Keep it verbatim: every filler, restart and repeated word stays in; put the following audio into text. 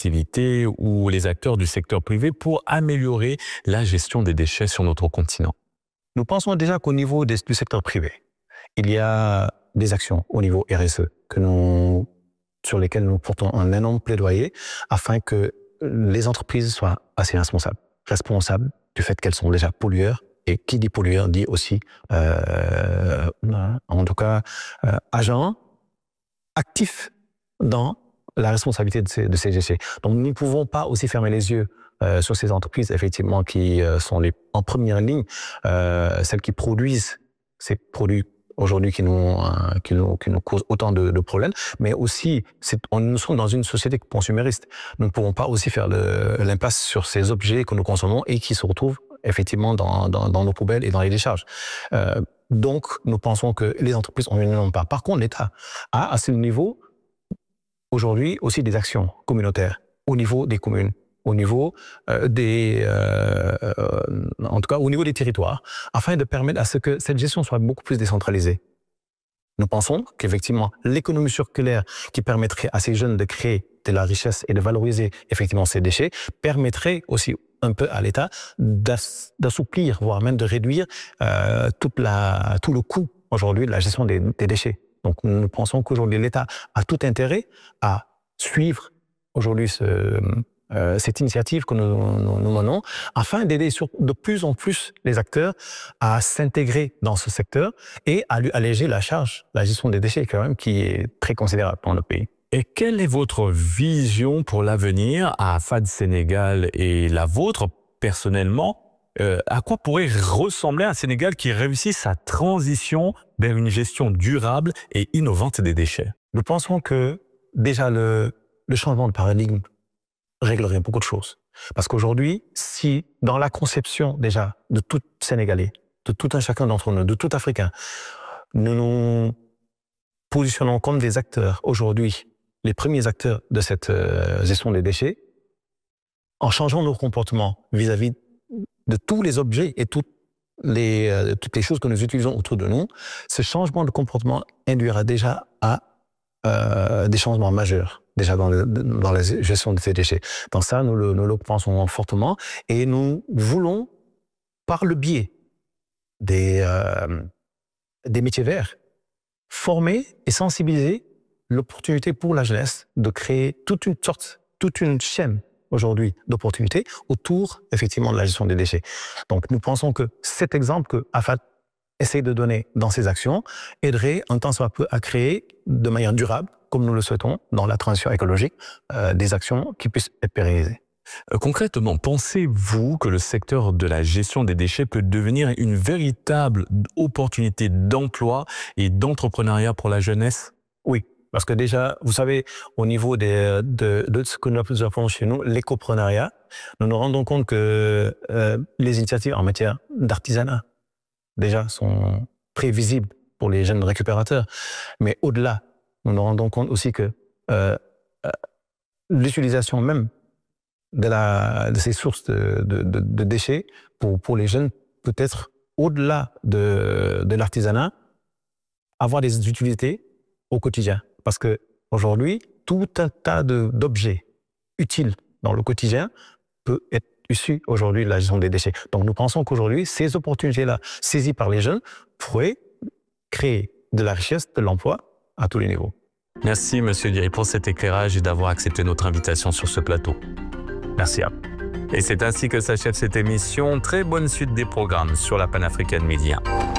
collectivités ou les acteurs du secteur privé pour améliorer la gestion des déchets sur notre continent? Nous pensons déjà qu'au niveau des, du secteur privé, il y a des actions au niveau R S E que nous, sur lesquelles nous portons un énorme plaidoyer afin que les entreprises soient assez responsables. Responsables du fait qu'elles sont déjà pollueurs. Et qui dit pollueur dit aussi, euh, en tout cas, euh, agent actif dans la responsabilité de ces, de ces déchets. Donc, nous ne pouvons pas aussi fermer les yeux euh, sur ces entreprises, effectivement, qui euh, sont les, en première ligne, euh, celles qui produisent ces produits aujourd'hui qui nous, euh, qui nous, qui nous causent autant de, de problèmes, mais aussi, on, nous sommes dans une société consumériste. Nous ne pouvons pas aussi faire l'impasse sur ces objets que nous consommons et qui se retrouvent effectivement dans, dans, dans nos poubelles et dans les décharges. Euh, donc, nous pensons que les entreprises ont une énorme part. Par contre, l'État a à ce niveau, aujourd'hui, aussi des actions communautaires au niveau des communes, au niveau euh, des, euh, euh, en tout cas, au niveau des territoires, afin de permettre à ce que cette gestion soit beaucoup plus décentralisée. Nous pensons qu'effectivement, l'économie circulaire qui permettrait à ces jeunes de créer de la richesse et de valoriser effectivement ces déchets permettrait aussi un peu à l'État d'assouplir, voire même de réduire euh, toute la, tout le coût aujourd'hui de la gestion des, des déchets. Donc nous pensons qu'aujourd'hui l'État a tout intérêt à suivre aujourd'hui ce, euh, cette initiative que nous, nous, nous menons afin d'aider de plus en plus les acteurs à s'intégrer dans ce secteur et à lui alléger la charge, la gestion des déchets quand même qui est très considérable dans notre pays. Et quelle est votre vision pour l'avenir à F A D Sénégal et la vôtre personnellement? Euh, à quoi pourrait ressembler un Sénégal qui réussit sa transition vers une gestion durable et innovante des déchets? Nous pensons que déjà le, le changement de paradigme réglerait beaucoup de choses. Parce qu'aujourd'hui, si dans la conception déjà de tout Sénégalais, de tout un chacun d'entre nous, de tout Africain, nous nous positionnons comme des acteurs aujourd'hui, les premiers acteurs de cette euh, gestion des déchets, en changeant nos comportements vis-à-vis de tous les objets et toutes les, euh, toutes les choses que nous utilisons autour de nous, ce changement de comportement induira déjà à euh, des changements majeurs, déjà dans, le, dans la gestion de ces déchets. Dans ça, nous le, nous le pensons fortement et nous voulons, par le biais des, euh, des métiers verts, former et sensibiliser l'opportunité pour la jeunesse de créer toute une sorte, toute une chaîne aujourd'hui d'opportunités autour effectivement de la gestion des déchets. Donc nous pensons que cet exemple que F A D essaie de donner dans ses actions aiderait un tant soit peu à créer de manière durable, comme nous le souhaitons dans la transition écologique, euh, des actions qui puissent être pérennisées. Concrètement, pensez-vous que le secteur de la gestion des déchets peut devenir une véritable opportunité d'emploi et d'entrepreneuriat pour la jeunesse? Oui. Parce que déjà, vous savez, au niveau des, de, de ce que nous appelons chez nous, l'écopreneuriat, nous nous rendons compte que euh, les initiatives en matière d'artisanat, déjà, sont très visibles pour les jeunes récupérateurs. Mais au-delà, nous nous rendons compte aussi que euh, euh, l'utilisation même de, la, de ces sources de, de, de, de déchets pour, pour les jeunes peut être, au-delà de, de l'artisanat, avoir des utilités au quotidien. Parce qu'aujourd'hui, tout un tas d'objets utiles dans le quotidien peut être issu aujourd'hui de la gestion des déchets. Donc nous pensons qu'aujourd'hui, ces opportunités-là, saisies par les jeunes, pourraient créer de la richesse, de l'emploi à tous les niveaux. Merci Monsieur Diry pour cet éclairage et d'avoir accepté notre invitation sur ce plateau. Merci à vous. Et c'est ainsi que s'achève cette émission. Très bonne suite des programmes sur la Panafrican Media.